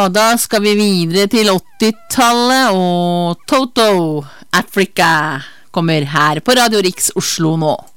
da skal vi videre til 80-tallet, og Toto Africa kommer her på Radio Riks Oslo nå.